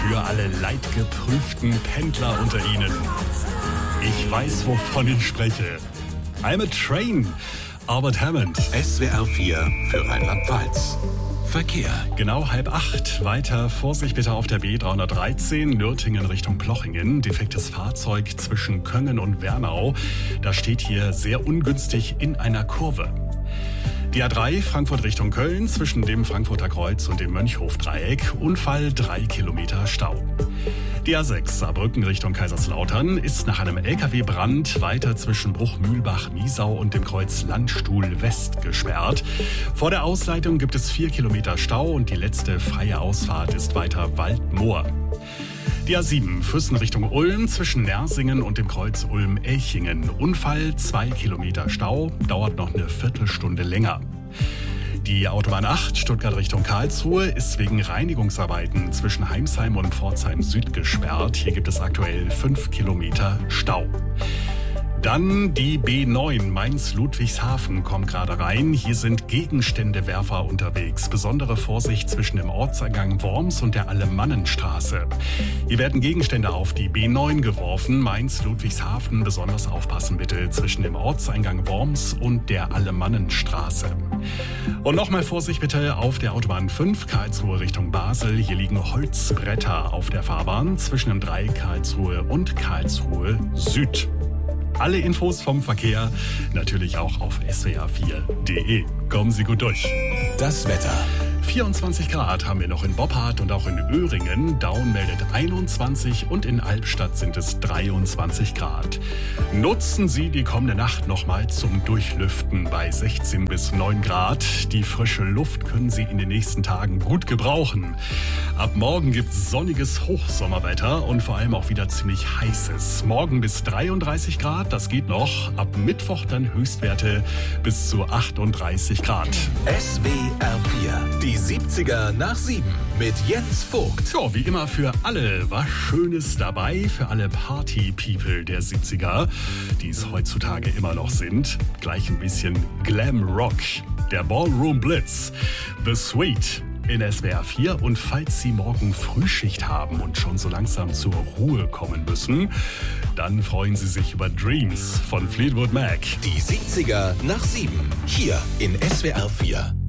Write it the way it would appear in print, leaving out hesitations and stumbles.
für alle leidgeprüften Pendler unter Ihnen. Ich weiß, wovon ich spreche. I'm a Train. Albert Hammond. SWR 4 für Rheinland-Pfalz. Verkehr. Genau 7:30. Weiter Vorsicht bitte auf der B313 Nürtingen Richtung Plochingen. Defektes Fahrzeug zwischen Köngen und Wernau. Das steht hier sehr ungünstig in einer Kurve. Die A3 Frankfurt Richtung Köln zwischen dem Frankfurter Kreuz und dem Mönchhofdreieck. Unfall 3 Kilometer Stau. Die A6 Saarbrücken Richtung Kaiserslautern ist nach einem LKW-Brand weiter zwischen Bruchmühlbach-Miesau und dem Kreuz Landstuhl West gesperrt. Vor der Ausleitung gibt es 4 Kilometer Stau und die letzte freie Ausfahrt ist weiter Waldmoor. Die A7 Füssen Richtung Ulm zwischen Nersingen und dem Kreuz Ulm-Elchingen. Unfall 2 Kilometer Stau, dauert noch eine Viertelstunde länger. Die Autobahn 8 Stuttgart Richtung Karlsruhe ist wegen Reinigungsarbeiten zwischen Heimsheim und Pforzheim Süd gesperrt. Hier gibt es aktuell 5 Kilometer Stau. Dann die B9 Mainz-Ludwigshafen kommt gerade rein. Hier sind Gegenständewerfer unterwegs. Besondere Vorsicht zwischen dem Ortseingang Worms und der Alemannenstraße. Hier werden Gegenstände auf die B9 geworfen. Mainz-Ludwigshafen, besonders aufpassen bitte zwischen dem Ortseingang Worms und der Alemannenstraße. Und nochmal Vorsicht bitte auf der Autobahn 5 Karlsruhe Richtung Basel. Hier liegen Holzbretter auf der Fahrbahn zwischen dem Dreieck Karlsruhe und Karlsruhe Süd. Alle Infos vom Verkehr natürlich auch auf swr4.de. Kommen Sie gut durch. Das Wetter. 24 Grad haben wir noch in Boppard und auch in Öhringen. Daun meldet 21 und in Albstadt sind es 23 Grad. Nutzen Sie die kommende Nacht nochmal zum Durchlüften bei 16 bis 9 Grad. Die frische Luft können Sie in den nächsten Tagen gut gebrauchen. Ab morgen gibt es sonniges Hochsommerwetter und vor allem auch wieder ziemlich heißes. Morgen bis 33 Grad, das geht noch. Ab Mittwoch dann Höchstwerte bis zu 38 Grad. SWR 4. Die 70er nach 7 mit Jens Vogt. So, wie immer für alle was Schönes dabei, für alle Party-People der 70er, die es heutzutage immer noch sind. Gleich ein bisschen Glam Rock, der Ballroom Blitz, The Suite in SWR 4. Und falls Sie morgen Frühschicht haben und schon so langsam zur Ruhe kommen müssen, dann freuen Sie sich über Dreams von Fleetwood Mac. Die 70er nach 7 hier in SWR 4.